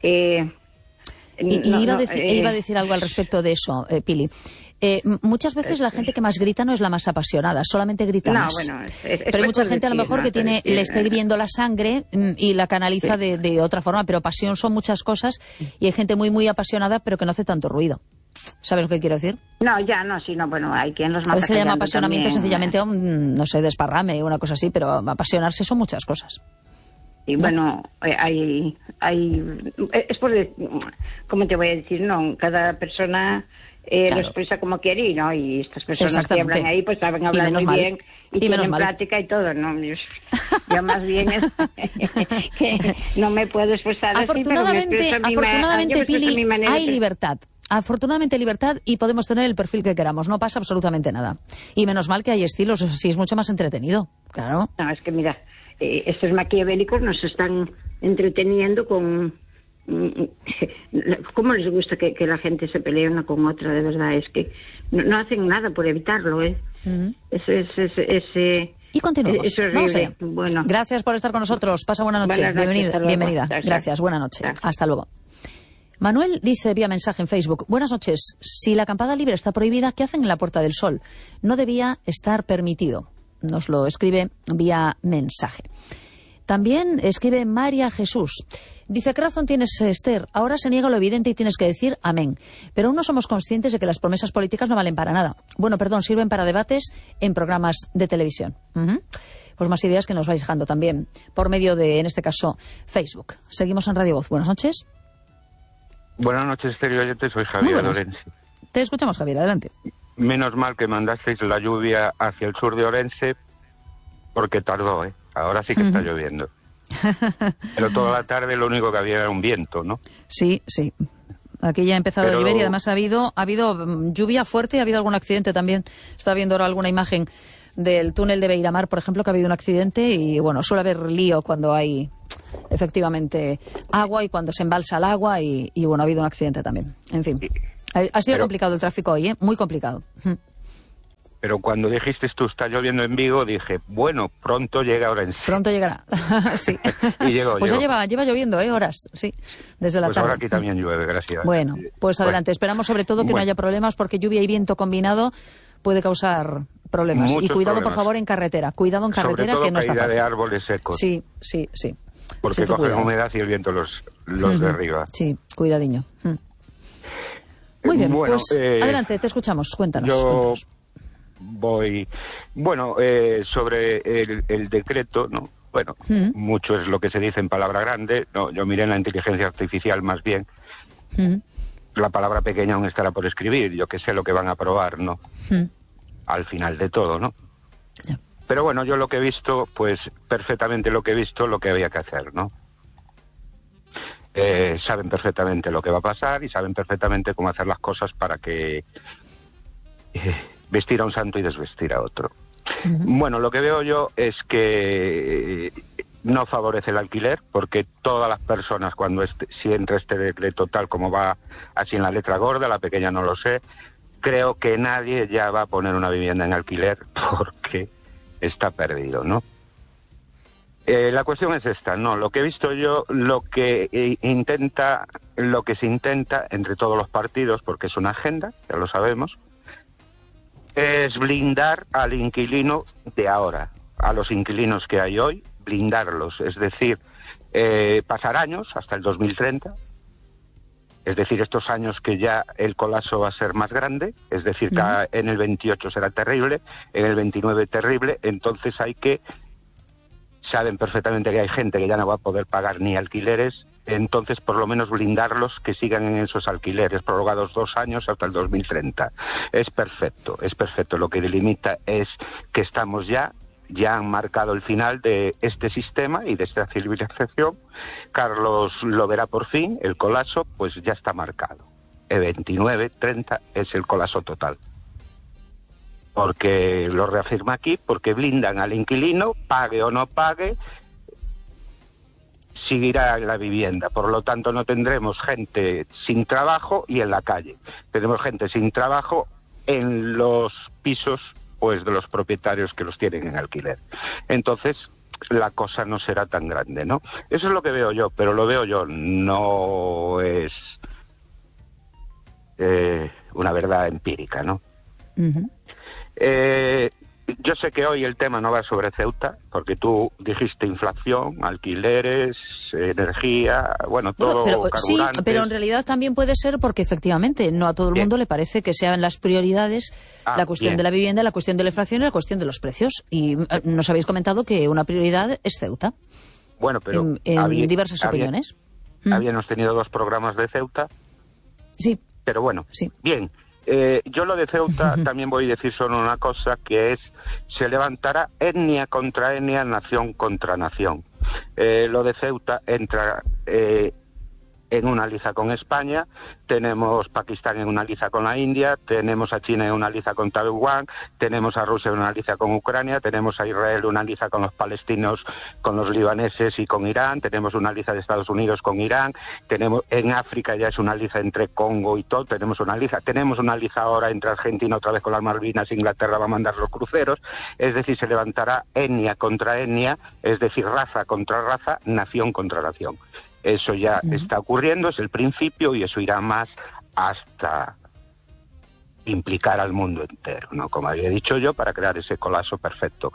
iba a decir algo al respecto de eso, Pili. Muchas veces la gente que más grita no es la más apasionada, solamente grita más. Pero hay mucha gente a lo mejor que le está hirviendo la sangre y la canaliza de otra forma, pero pasión son muchas cosas y hay gente muy, muy apasionada pero que no hace tanto ruido. ¿Sabes lo que quiero decir? Bueno, hay quien los mata. A veces se llama apasionamiento también, sencillamente, no sé, desparrame, una cosa así, pero apasionarse son muchas cosas. Y bueno, es por, ¿cómo te voy a decir? No, cada persona lo expresa como quiere, ¿no? Y estas personas que hablan ahí, pues saben hablar muy bien y tienen práctica y todo, ¿no? Yo más bien es que no me puedo expresar afortunadamente, así, pero afortunadamente, Pili, hay libertad. Afortunadamente libertad y podemos tener el perfil que queramos, no pasa absolutamente nada. Y menos mal que hay estilos, así es mucho más entretenido, claro. No, es que mira, estos maquiavélicos nos están entreteniendo con... ¿Cómo les gusta que la gente se pelee una con otra? De verdad, es que no hacen nada por evitarlo, ¿eh? Y continuamos. Eso es Vamos allá. Bueno. Gracias por estar con nosotros. Pasa buena noche. Bienvenida. Gracias. Buena noche. Hasta luego. Manuel dice vía mensaje en Facebook: buenas noches. Si la acampada libre está prohibida, ¿qué hacen en la Puerta del Sol? No debía estar permitido. Nos lo escribe vía mensaje. También escribe María Jesús. Dice: ¿qué razón tienes, Esther? Ahora se niega lo evidente y tienes que decir amén. Pero aún no somos conscientes de que las promesas políticas no valen para nada. Bueno, perdón, sirven para debates en programas de televisión. Pues más ideas que nos vais dejando también por medio de, en este caso, Facebook. Seguimos en Radio Voz. Buenas noches. Buenas noches, Esther y oyentes. Soy Javier de Orense. Te escuchamos, Javier. Adelante. Menos mal que mandasteis la lluvia hacia el sur de Orense, porque tardó, ¿eh? Ahora sí que está lloviendo. Pero toda la tarde lo único que había era un viento, ¿no? Sí, sí. Aquí ya ha empezado a Pero- llover y además ha habido lluvia fuerte y ha habido algún accidente también. Estaba viendo ahora alguna imagen del túnel de Beiramar, por ejemplo, que ha habido un accidente y, bueno, suele haber lío cuando hay efectivamente agua y cuando se embalsa el agua y bueno, ha habido un accidente también. En fin, ha sido complicado el tráfico hoy, muy complicado. Pero cuando dijiste tú, está lloviendo en Vigo, dije, bueno, pronto llega Orense. Pronto llegará, sí. Y llegó. Pues ya lleva lloviendo, horas, sí, desde la Pues tarde. ahora aquí también llueve, gracias. Bueno, pues adelante. Esperamos sobre todo que no haya problemas porque lluvia y viento combinado puede causar problemas. Muchos Y cuidado, problemas. por favor, en carretera. Cuidado en carretera, Sobre todo que no está caída fácil. de árboles secos. Sí. Porque Sí, que cogen cuidado. humedad y el viento los derriba. Sí, cuidadiño. Muy bien, Bueno, pues adelante, te escuchamos. Cuéntanos. Yo voy... Bueno, sobre el decreto, ¿no? Bueno, mucho es lo que se dice en palabra grande. No, yo miré en la inteligencia artificial más bien. La palabra pequeña aún estará por escribir. Yo que sé lo que van a aprobar, ¿no? Al final de todo, ¿no? Ya. Pero bueno, yo lo que he visto, pues perfectamente lo que he visto, lo que había que hacer, ¿no? Saben perfectamente lo que va a pasar y saben perfectamente cómo hacer las cosas para que vestir a un santo y desvestir a otro. Bueno, lo que veo yo es que no favorece el alquiler, porque todas las personas, si entra este decreto tal como va, así en la letra gorda, la pequeña no lo sé, creo que nadie ya va a poner una vivienda en alquiler porque está perdido, ¿no? La cuestión es esta, ¿no? Lo que he visto yo, lo que se intenta entre todos los partidos, porque es una agenda, ya lo sabemos, es blindar al inquilino de ahora, a los inquilinos que hay hoy, blindarlos, es decir, pasar años hasta el 2030, es decir, estos años que ya el colapso va a ser más grande, es decir, que en el 28 será terrible, en el 29 terrible, entonces saben perfectamente que hay gente que ya no va a poder pagar ni alquileres, entonces por lo menos blindarlos que sigan en esos alquileres prorrogados 2 años hasta el 2030. Es perfecto. Lo que delimita es que estamos ya han marcado el final de este sistema y de esta civilización. Carlos lo verá por fin, el colapso, pues ya está marcado. El 29, 30 es el colapso total. Porque lo reafirma aquí, porque blindan al inquilino, pague o no pague, seguirá en la vivienda. Por lo tanto, no tendremos gente sin trabajo y en la calle. Tendremos gente sin trabajo en los pisos, pues, de los propietarios que los tienen en alquiler. Entonces, la cosa no será tan grande, ¿no? Eso es lo que veo yo, pero lo veo yo, no es una verdad empírica, ¿no? Yo sé que hoy el tema no va sobre Ceuta, porque tú dijiste inflación, alquileres, energía, bueno, todo, carburantes. Sí, pero en realidad también puede ser porque efectivamente no a todo el mundo le parece que sean las prioridades la cuestión de la vivienda, la cuestión de la inflación y la cuestión de los precios. Y nos habéis comentado que una prioridad es Ceuta. Bueno, pero en diversas opiniones. Habíamos tenido 2 programas de Ceuta. Sí. Pero bueno, sí. Bien. Yo lo de Ceuta también voy a decir solo una cosa, que es, se levantará etnia contra etnia, nación contra nación. Lo de Ceuta entra en una liza con España, tenemos Pakistán en una liza con la India, tenemos a China en una liza con Taiwán, tenemos a Rusia en una liza con Ucrania, tenemos a Israel una liza con los palestinos, con los libaneses y con Irán, tenemos una liza de Estados Unidos con Irán, tenemos en África ya es una liza entre Congo y todo, tenemos una liza ahora entre Argentina otra vez con las Malvinas, Inglaterra va a mandar los cruceros, es decir, se levantará etnia contra etnia, es decir, raza contra raza, nación contra nación. Eso ya está ocurriendo, es el principio y eso irá más hasta implicar al mundo entero, ¿no? Como había dicho yo, para crear ese colapso perfecto.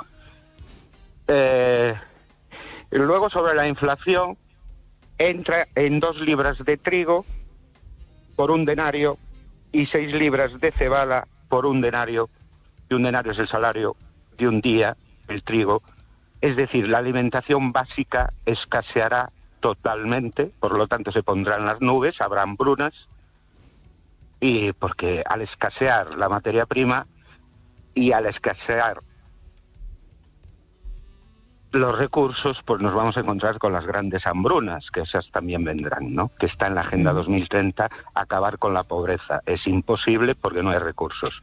Luego, sobre la inflación, entra en 2 libras de trigo por 1 denario y 6 libras de cebada por 1 denario. Y 1 denario es el salario de un día, el trigo. Es decir, la alimentación básica escaseará totalmente, por lo tanto se pondrán las nubes, habrá hambrunas, y porque al escasear la materia prima y al escasear los recursos, pues nos vamos a encontrar con las grandes hambrunas, que esas también vendrán, ¿no? Que está en la Agenda 2030, acabar con la pobreza. Es imposible porque no hay recursos.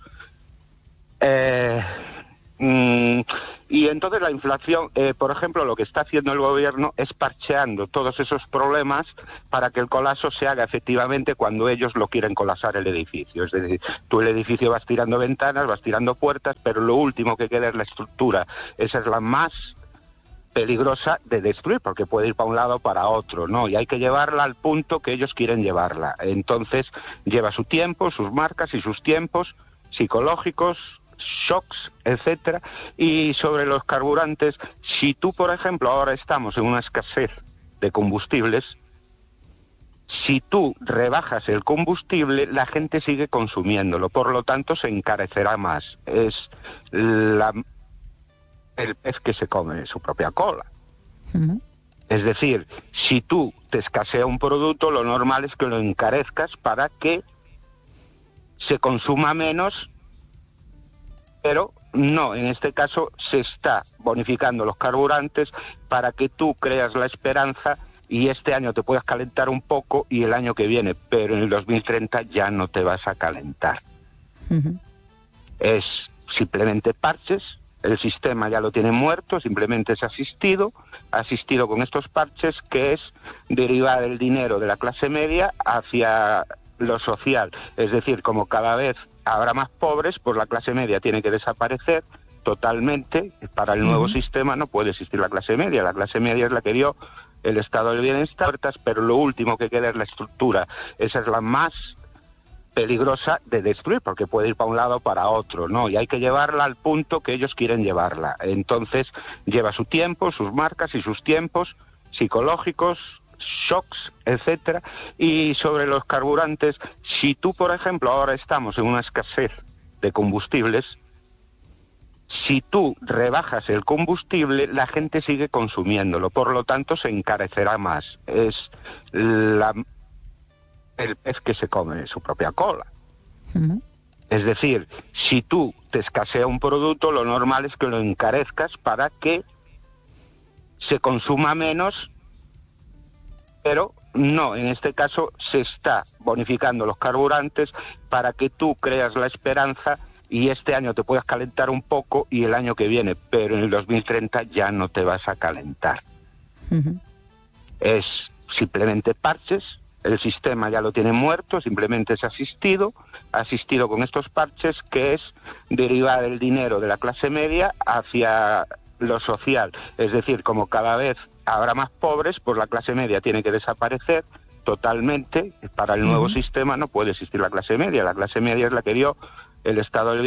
Y entonces la inflación, por ejemplo, lo que está haciendo el gobierno es parcheando todos esos problemas para que el colapso se haga efectivamente cuando ellos lo quieren colapsar el edificio. Es decir, tú el edificio vas tirando ventanas, vas tirando puertas, pero lo último que queda es la estructura. Esa es la más peligrosa de destruir, porque puede ir para un lado o para otro, ¿no? Y hay que llevarla al punto que ellos quieren llevarla. Entonces lleva su tiempo, sus marcas y sus tiempos psicológicos, shocks, etcétera. Y sobre los carburantes, si tú, por ejemplo, ahora estamos en una escasez de combustibles, si tú rebajas el combustible, la gente sigue consumiéndolo, por lo tanto se encarecerá más. Es el pez que se come su propia cola. Es decir, si tú te escasea un producto, lo normal es que lo encarezcas para que se consuma menos, pero no, en este caso se está bonificando los carburantes para que tú creas la esperanza y este año te puedas calentar un poco y el año que viene, pero en el 2030 ya no te vas a calentar. Es simplemente parches. El sistema ya lo tiene muerto, simplemente es asistido con estos parches, que es derivar el dinero de la clase media hacia lo social. Es decir, como cada vez habrá más pobres, pues la clase media tiene que desaparecer totalmente. Para el nuevo sistema no puede existir la clase media. La clase media es la que dio el estado del bienestar, pero lo último que queda es la estructura. Esa es la más peligrosa de destruir, porque puede ir para un lado o para otro, ¿no? Y hay que llevarla al punto que ellos quieren llevarla. Entonces lleva su tiempo, sus marcas y sus tiempos psicológicos, shocks, etcétera. Y sobre los carburantes, si tú, por ejemplo, ahora estamos en una escasez de combustibles, si tú rebajas el combustible, la gente sigue consumiéndolo, por lo tanto se encarecerá más. Es el pez que se come su propia cola. Es decir, si tú te escasea un producto, lo normal es que lo encarezcas para que se consuma menos, pero no, en este caso se está bonificando los carburantes para que tú creas la esperanza y este año te puedas calentar un poco y el año que viene, pero en el 2030 ya no te vas a calentar. Es simplemente parches. El sistema ya lo tiene muerto, simplemente es asistido con estos parches, que es derivar el dinero de la clase media hacia lo social. Es decir, como cada vez habrá más pobres, pues la clase media tiene que desaparecer totalmente. Para el nuevo sistema no puede existir la clase media. La clase media es la que dio el estado del